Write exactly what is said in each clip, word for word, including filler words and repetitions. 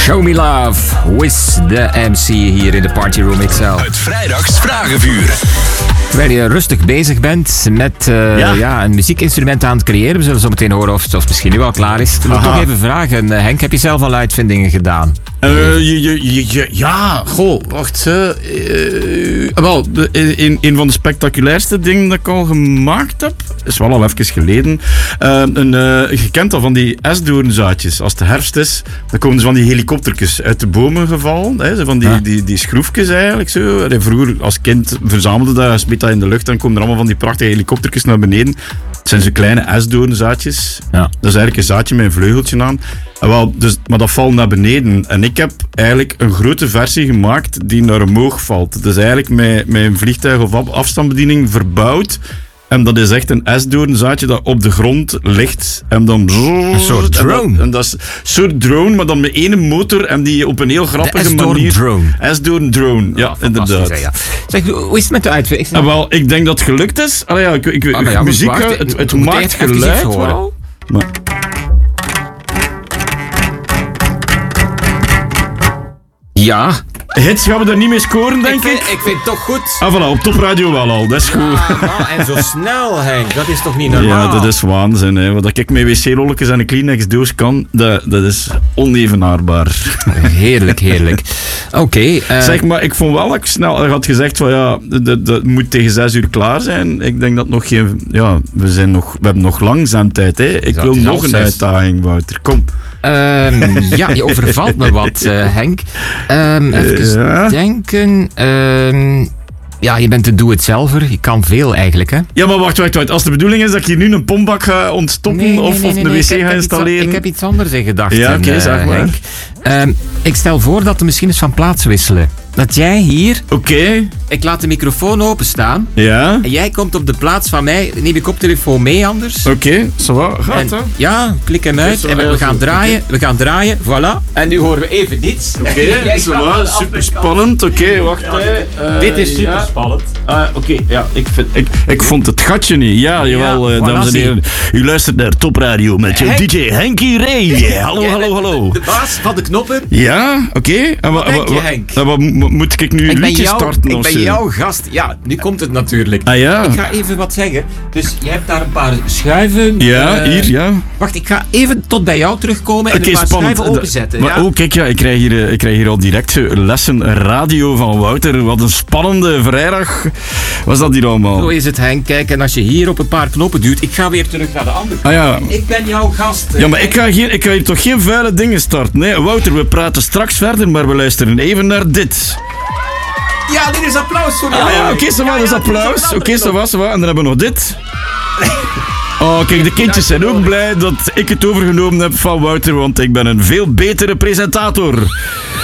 Show Me Love with the M C hier in de Party Room X L. Het vrijdags vragenvuur. Terwijl je rustig bezig bent met uh, ja. Ja, een muziekinstrument aan het creëren. We zullen zo meteen horen of het, of het misschien nu al klaar is. Ik wil toch even vragen, uh, Henk, heb je zelf al uitvindingen gedaan? Uh, je, je, je, je, ja, goh, wacht. Uh, uh, wel, een, een van de spectaculairste dingen dat ik al gemaakt heb, is wel al even geleden. Uh, een, uh, je kent al van die esdoornzaadjes. Als het herfst is, dan komen er van die helikoptertjes uit de bomen gevallen. Hè, van die, ja. die, die schroefjes eigenlijk. Zo. En vroeger als kind verzamelde dat, smeet dat in de lucht, dan komen er allemaal van die prachtige helikoptertjes naar beneden. Het zijn zo kleine esdoornzaadjes. Ja. Dat is eigenlijk een zaadje met een vleugeltje aan. En wel, dus, maar dat valt naar beneden. En ik heb eigenlijk een grote versie gemaakt die naar omhoog valt. Dus eigenlijk met, met een vliegtuig of afstandsbediening verbouwd. En dat is echt een esdoornzaadje dat op de grond ligt. En dan... Een soort drone. En dat, en dat is een soort drone, maar dan met één motor en die op een heel grappige manier... drone. Esdoorn-drone, ja, ja inderdaad. Zeg, ja. Zeg, hoe is het met de uitvinding? Ah, wel, ik denk dat het gelukt is. Allee, ja, ik, ik, ah, ja, muziek, wacht, het, het maakt geluid wel. Maar... Ja. Hits gaan we er niet mee scoren, denk ik. Ik vind, ik vind het toch goed. Ah, voilà, op topradio wel al, dat is goed. Ja, en zo snel, Henk, dat is toch niet normaal? Ja, dat is waanzin. Hè. Wat ik met wc-rolletjes en een Kleenex-doos kan, dat, dat is onevenaarbaar. Heerlijk, heerlijk. Oké. Okay, uh... Zeg, maar ik vond wel dat ik snel had gezegd van ja, dat, dat moet tegen zes uur klaar zijn. Ik denk dat nog geen... Ja, we, zijn nog, we hebben nog lang zendtijd, hè. Ik wil nog een uitdaging, Wouter. Kom. Um, ja, je overvalt me wat, uh, Henk. Um, even ja. denken. Um, ja, je bent een doe-het-zelver. Je kan veel eigenlijk, hè? Ja, maar wacht, wacht, wacht. Als de bedoeling is dat ik hier nu een pompbak ga ontstoppen nee, nee, of, nee, nee, of een wc nee, ga installeren... Iets, ik heb iets anders in gedachten, ja, okay, uh, zeg maar. Henk. Um, ik stel voor dat we misschien eens van plaats wisselen. Dat jij hier... Oké. Okay. Ik laat de microfoon openstaan. Ja. En jij komt op de plaats van mij. Neem je koptelefoon mee anders. Oké. Okay. Zo gaat hè? Ja, klik hem uit. En we, we gaan draaien. Okay. We gaan draaien. Voilà. En nu horen we even dit. Oké. Okay. Zo super spannend. Oké, okay, wacht. Uh, dit is super ja. spannend. Uh, Oké, okay. ja. Ik, vind, ik, ik vond het gatje niet. Ja, jawel, ja, uh, dames en heren. U luistert naar Topradio met Henk. D J Henkie Ray. Hallo, ja, hallo, hallo. De baas van de knoppen. Ja, oké. Okay. Wat denk je, Henk? Moet ik nu een liedje jou, starten? Ik ben zo? jouw gast. Ja, nu komt het natuurlijk. Ah, ja. Ik ga even wat zeggen. Dus je hebt daar een paar schuiven. Ja, uh, hier, ja. Wacht, ik ga even tot bij jou terugkomen en okay, een paar spannend. schuiven openzetten. Maar ja? oh, kijk, ja, ik, krijg hier, ik krijg hier al direct lessen radio van Wouter. Wat een spannende vrijdag was dat hier allemaal. Zo is het, Henk. Kijk, en als je hier op een paar knoppen duwt, ik ga weer terug naar de andere kant. Ah, ja. Ik ben jouw gast. Ja, maar ik ga, hier, ik ga hier toch geen vuile dingen starten. Nee, Wouter, we praten straks verder, maar we luisteren even naar dit. Ja, dit is applaus voor jou. Ah, ja, oké, okay, zo was, dat is applaus. Oké, okay, zo was, zo was. En dan hebben we nog dit. Oh, kijk, de kindjes zijn ook blij dat ik het overgenomen heb van Wouter, want ik ben een veel betere presentator.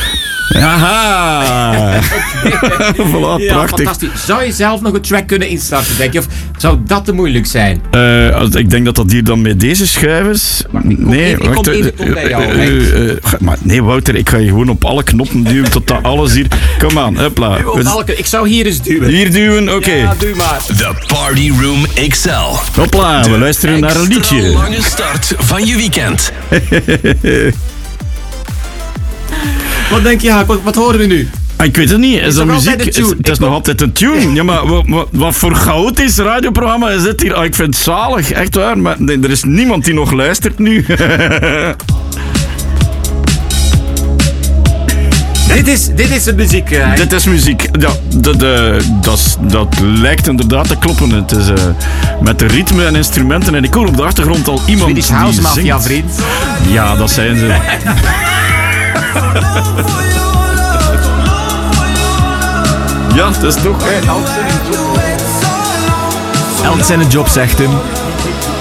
Haha! Voilà, ja, prachtig. Fantastisch. Zou je zelf nog een track kunnen instarten, denk je? Of zou dat te moeilijk zijn? Uh, ik denk dat dat hier dan met deze schuivers... Nee, ik kom even, ik kom even bij jou. Uh, uh, uh, maar nee, Wouter, ik ga je gewoon op alle knoppen duwen tot dat alles hier... Kom aan, hopla. Ik zou hier eens duwen. Hier duwen, oké. Okay. Ja, duw maar. The Party Room X L. Hopla, de we luisteren naar een liedje. De lange start van je weekend. Wat denk je, Haak? Wat, wat horen we nu? Ah, ik weet het niet. Is, is dat muziek? Het is, het is nog altijd een tune. Ja, maar wat, wat, wat voor chaotisch radioprogramma is dit hier? Ah, ik vind het zalig, echt waar. Maar nee, er is niemand die nog luistert nu. Dit is, dit is de muziek. Uh, dit is muziek. Ja, de, de, dat, dat lijkt inderdaad te kloppen. Het is uh, met de ritme en instrumenten. En ik hoor op de achtergrond al iemand Swedish die House zingt. Mafia, vriend. Ja, dat zijn ze. Ja, dat is toch... Elk zijn een job, zegt hem.